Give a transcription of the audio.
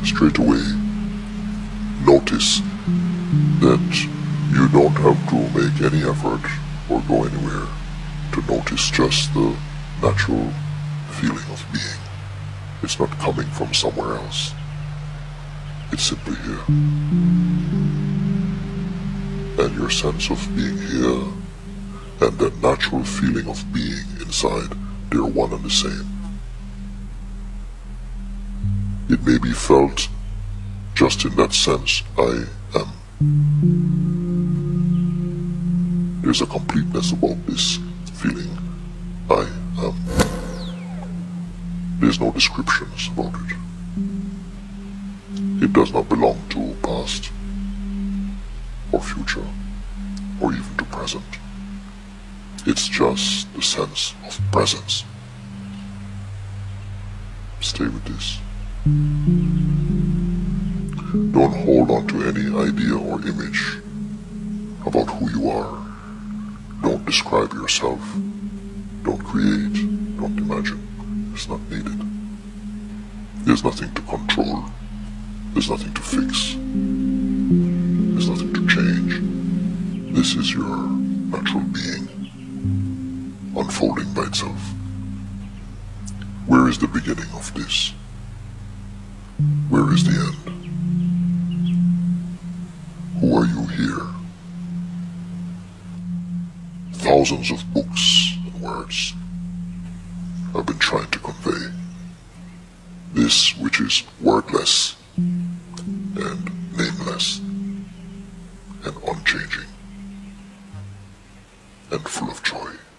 straight away notice that you don't have to make any effort or go anywhere to notice just the natural feeling of being. It's not coming from somewhere else. It's simply here. And your sense of being here and that natural feeling of being inside, they're one and the same. It may be felt just in that sense, I am. There's a completeness about this feeling, I am. There's no descriptions about it. It does not belong to past or future or even to present. It's just the sense of presence. Stay with this. Don't hold on to any idea or image about who you are. Don't describe yourself. Don't create. Don't imagine. It's not needed. There's nothing to control. There's nothing to fix. There's nothing to change. This is your natural being, unfolding by itself. Where is the beginning of this? Where is the end? Who are you here? Thousands of books and words have been trying to convey this which is wordless and nameless and unchanging and full of joy.